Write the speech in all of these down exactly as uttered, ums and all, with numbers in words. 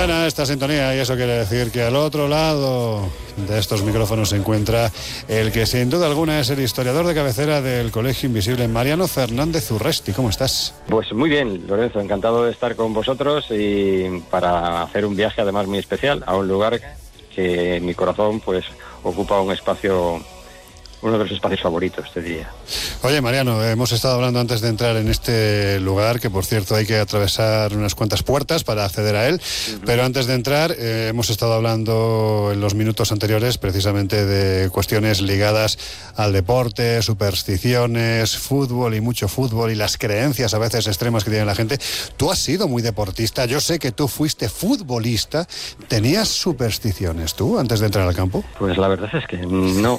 Suena esta sintonía y eso quiere decir que al otro lado de estos micrófonos se encuentra el que sin duda alguna es el historiador de cabecera del Colegio Invisible, Mariano Fernández Urresti. ¿Cómo estás? Pues muy bien, Lorenzo, encantado de estar con vosotros y para hacer un viaje además muy especial a un lugar que en mi corazón pues ocupa un espacio, uno de los espacios favoritos, te diría. Oye, Mariano, hemos estado hablando antes de entrar en este lugar, que por cierto hay que atravesar unas cuantas puertas para acceder a él, uh-huh. pero antes de entrar eh, hemos estado hablando en los minutos anteriores precisamente de cuestiones ligadas al deporte, supersticiones, fútbol y mucho fútbol y las creencias a veces extremas que tiene la gente. Tú has sido muy deportista, yo sé que tú fuiste futbolista. ¿Tenías supersticiones tú antes de entrar al campo? Pues la verdad es que no.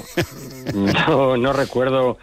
No, no recuerdo,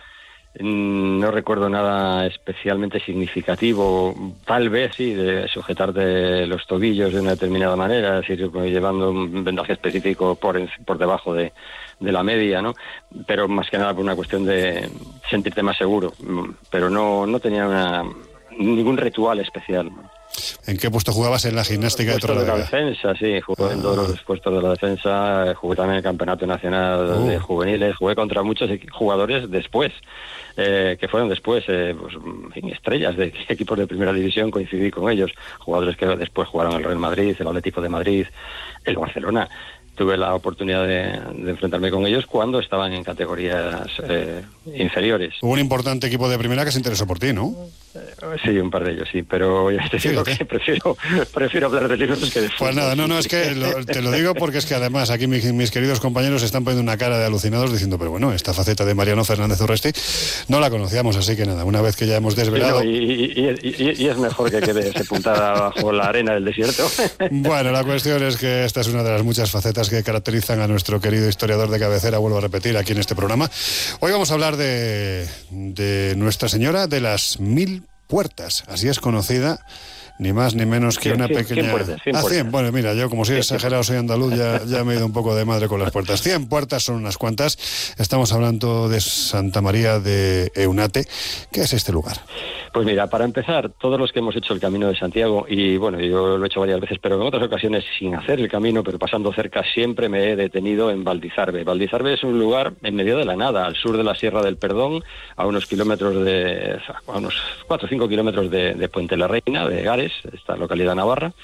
no recuerdo nada especialmente significativo. Tal vez sí, de sujetarte los tobillos de una determinada manera, es decir, llevando un vendaje específico por, por debajo de, de la media, ¿no? Pero más que nada por una cuestión de sentirte más seguro. Pero no, no tenía una, ningún ritual especial. ¿En qué puesto jugabas en la gimnástica de Torrelavega? De la defensa, sí, jugué ah. en todos los puestos de la defensa, jugué también en el Campeonato Nacional uh. de Juveniles, jugué contra muchos jugadores después, eh, que fueron después eh, pues, estrellas de equipos de primera división, coincidí con ellos, jugadores que después jugaron el Real Madrid, el Atlético de Madrid, el Barcelona. Tuve la oportunidad de, de enfrentarme con ellos cuando estaban en categorías eh, inferiores. Hubo un importante equipo de primera que se interesó por ti, ¿no? Eh, sí, un par de ellos, sí, pero ya te digo que prefiero, prefiero hablar de libros que de fútbol. Pues nada, no, no, es que lo, te lo digo porque es que además aquí mis, mis queridos compañeros están poniendo una cara de alucinados diciendo, pero bueno, esta faceta de Mariano Fernández Urresti no la conocíamos, así que nada, una vez que ya hemos desvelado... Sí, no, y, y, y, y es mejor que quede sepultada bajo la arena del desierto. Bueno, la cuestión es que esta es una de las muchas facetas que caracterizan a nuestro querido historiador de cabecera, vuelvo a repetir, aquí en este programa. Hoy vamos a hablar de, de Nuestra Señora de las Mil Puertas, así es conocida, ni más ni menos que cien, una cien, pequeña... cien puertas, cien ah, cien, puertas. Bueno, mira, yo como soy exagerado, soy andaluz, ya, ya me he ido un poco de madre con las puertas. cien puertas son unas cuantas. Estamos hablando de Santa María de Eunate. ¿Qué es este lugar? Pues mira, para empezar, todos los que hemos hecho el Camino de Santiago, y bueno, yo lo he hecho varias veces, pero en otras ocasiones sin hacer el camino, pero pasando cerca, siempre me he detenido en Valdizarbe. Valdizarbe es un lugar en medio de la nada, al sur de la Sierra del Perdón, a unos kilómetros de, a unos cuatro o cinco kilómetros de, de Puente la Reina, de Gares, esta localidad navarra,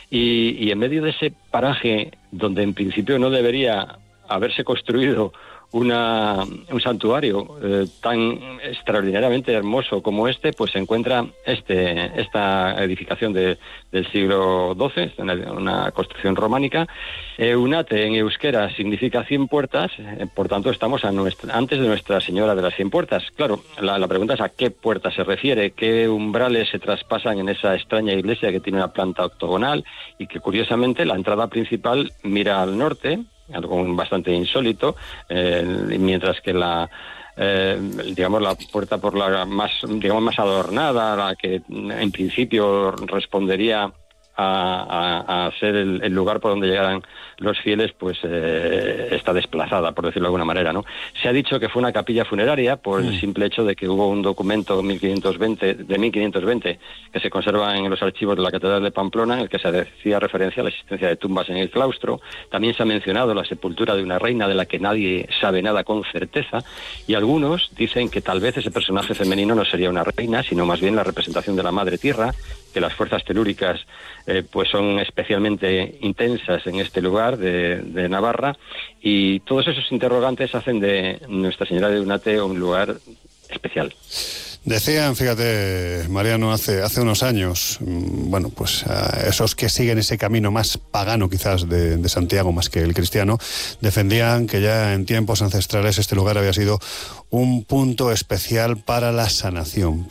y, y en medio de ese paraje donde en principio no debería haberse construido Una, un santuario eh, tan extraordinariamente hermoso como este, pues se encuentra este esta edificación de, del siglo doce, una, una construcción románica. Eunate en euskera significa cien puertas, eh, por tanto estamos a nuestra, antes de Nuestra Señora de las Cien Puertas. Claro, la, la pregunta es a qué puerta se refiere, qué umbrales se traspasan en esa extraña iglesia que tiene una planta octogonal y que curiosamente la entrada principal mira al norte, algo bastante insólito, eh, mientras que la eh, digamos la puerta por la más digamos más adornada, la que en principio respondería a, a, a ser el, el lugar por donde llegaran los fieles, pues eh, está desplazada, por decirlo de alguna manera, ¿no? Se ha dicho que fue una capilla funeraria por mm. el simple hecho de que hubo un documento mil quinientos veinte, de mil quinientos veinte que se conserva en los archivos de la Catedral de Pamplona, en el que se hacía referencia a la existencia de tumbas en el claustro. También se ha mencionado la sepultura de una reina de la que nadie sabe nada con certeza, y algunos dicen que tal vez ese personaje femenino no sería una reina, sino más bien la representación de la Madre Tierra, que las fuerzas telúricas eh, pues son especialmente intensas en este lugar de, de Navarra, y todos esos interrogantes hacen de Nuestra Señora de Eunate un lugar especial. Decían, fíjate, Mariano, hace, hace unos años, bueno, pues a esos que siguen ese camino más pagano quizás de, de Santiago más que el cristiano, defendían que ya en tiempos ancestrales este lugar había sido un punto especial para la sanación.